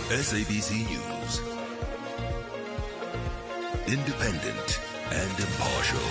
SABC News. Independent and impartial.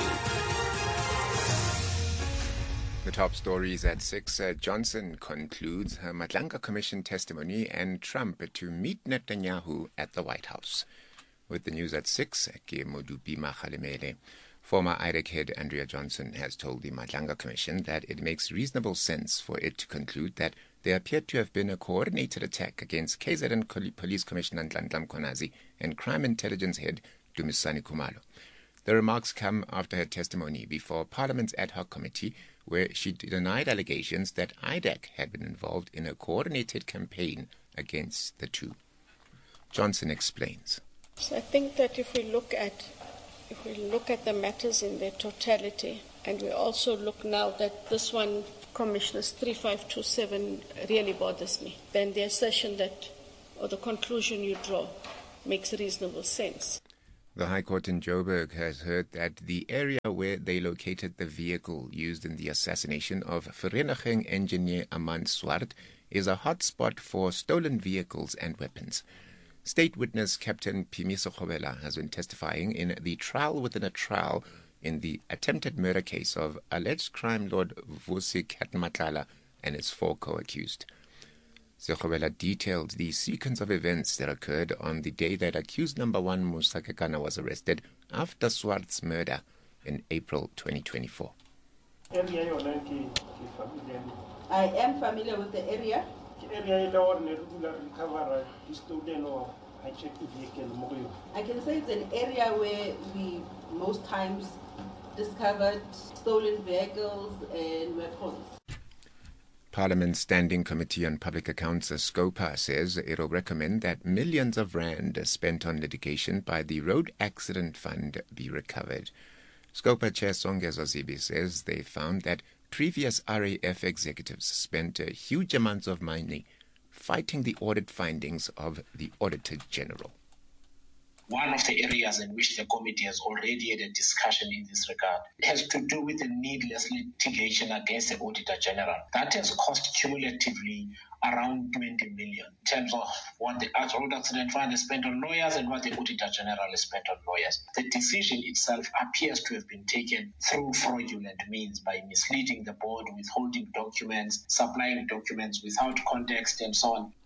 The top stories at 6. Johnson concludes her Madlanga Commission testimony and Trump to meet Netanyahu at the White House. With the news at 6, ke Modupima Kgalemele. Former IREC head Andrea Johnson has told the Madlanga Commission that it makes reasonable sense for it to conclude that there appeared to have been a coordinated attack against KZN Police Commissioner Nhlanhla Mkhwanazi and Crime Intelligence head Dumisani Khumalo. The remarks come after her testimony before Parliament's ad hoc committee, where she denied allegations that IDAC had been involved in a coordinated campaign against the two. Johnson explains. So I think that if we look at the matters in their totality, and we also look now that this one, Commissioners 3527, really bothers me, then the assertion that, or the conclusion you draw, makes reasonable sense. The High Court in Joburg has heard that the area where they located the vehicle used in the assassination of Vereniging engineer Aman Swart is a hotspot for stolen vehicles and weapons. State witness Captain Phimiso Kgobela has been testifying in the trial within a trial in the attempted murder case of alleged crime lord Vusi Katmatlala and his 4 co-accused. Sekgobela detailed the sequence of events that occurred on the day that accused number 1 Musa Kekana was arrested after Swart's murder in April 2024. I am familiar with the area. I can say it's an area where we most times discovered stolen vehicles and weapons. Parliament's Standing Committee on Public Accounts, SCOPA, says it will recommend that millions of rand spent on litigation by the Road Accident Fund be recovered. SCOPA Chair Songezo Zibi says they found that previous RAF executives spent huge amounts of money fighting the audit findings of the Auditor General. One of the areas in which the committee has already had a discussion in this regard has to do with the needless litigation against the Auditor General. That has cost cumulatively around 20 million in terms of what the Road Accident Fund has spent on lawyers and what the Auditor General has spent on lawyers. The decision itself appears to have been taken through fraudulent means by misleading the board, withholding documents, supplying documents without context, and so on.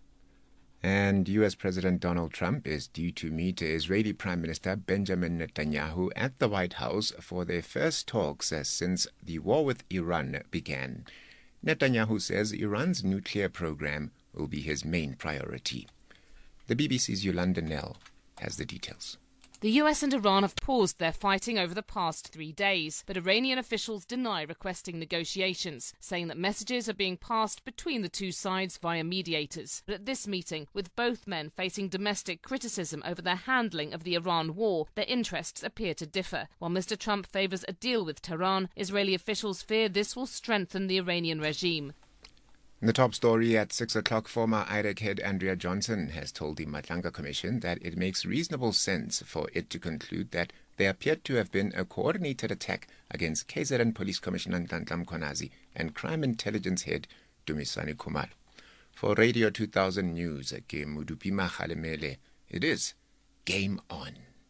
And U.S. President Donald Trump is due to meet Israeli Prime Minister Benjamin Netanyahu at the White House for their first talks since the war with Iran began. Netanyahu says Iran's nuclear program will be his main priority. The BBC's Yolanda Nell has the details. The US and Iran have paused their fighting over the past 3 days, but Iranian officials deny requesting negotiations, saying that messages are being passed between the two sides via mediators. But at this meeting, with both men facing domestic criticism over their handling of the Iran war, their interests appear to differ. While Mr. Trump favours a deal with Tehran, Israeli officials fear this will strengthen the Iranian regime. In the top story at 6 o'clock, former IREC head Andrea Johnson has told the Madlanga Commission that it makes reasonable sense for it to conclude that there appeared to have been a coordinated attack against KZN Police Commissioner Nhlanhla Mkhwanazi and Crime Intelligence head Dumisani Khumalo. For Radio 2000 News, ke Modupima Kgalemele, it is Game On.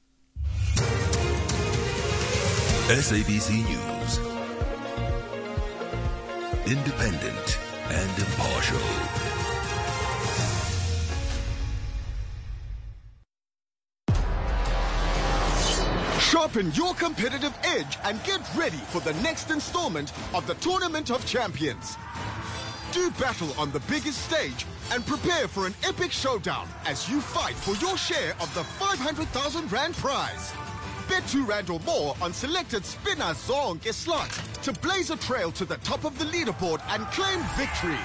SABC News. Independent and impartial. Sharpen your competitive edge and get ready for the next installment of the Tournament of Champions. Do battle on the biggest stage and prepare for an epic showdown as you fight for your share of the 500,000 Rand prize. Bet R2 or more on selected Spinner Zonke slots to blaze a trail to the top of the leaderboard and claim victory.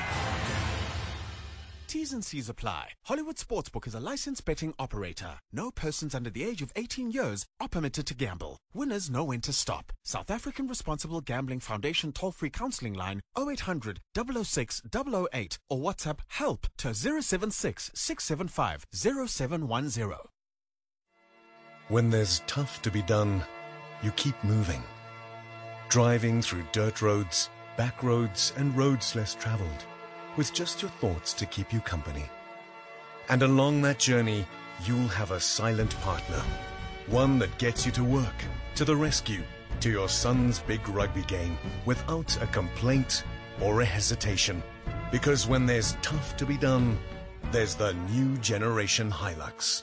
T's and C's apply. Hollywood Sportsbook is a licensed betting operator. No persons under the age of 18 years are permitted to gamble. Winners know when to stop. South African Responsible Gambling Foundation toll-free counseling line 0800 006 008 or WhatsApp HELP to 076 675 0710. When there's tough to be done, you keep moving. Driving through dirt roads, back roads, and roads less traveled, with just your thoughts to keep you company. And along that journey, you'll have a silent partner. One that gets you to work, to the rescue, to your son's big rugby game without a complaint or a hesitation. Because when there's tough to be done, there's the new generation Hilux.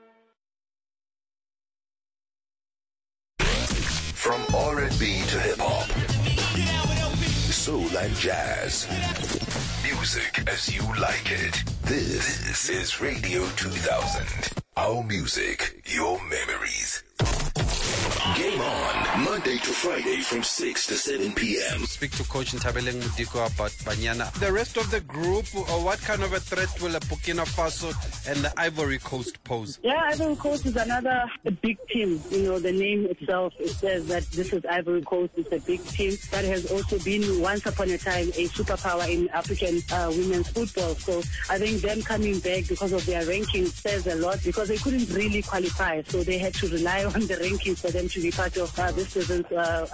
From R&B to hip-hop, soul and jazz, music as you like it. This is Radio 2000. Our music, your memories. Game on, Monday to Friday from 6 to 7 p.m. Speak to Coach Ntabeleng Mudiko about Banyana. The rest of the group, what kind of a threat will Burkina Faso and the Ivory Coast pose? Yeah, Ivory Coast is another big team. You know, the name itself, it says that this is Ivory Coast. It's a big team that has also been once upon a time a superpower in African women's football. So I think them coming back because of their rankings says a lot, because they couldn't really qualify. So they had to rely on the rankings for them to be part of this season's